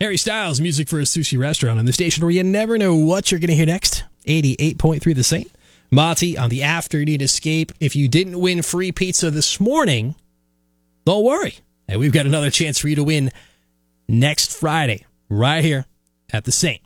Harry Styles, music for a sushi restaurant on the station where you never know what you're going to hear next. 88.3 The Saint. Monty on the afternoon escape. If you didn't win free pizza this morning, don't worry. And we've got another chance for you to win next Friday, right here at The Saint.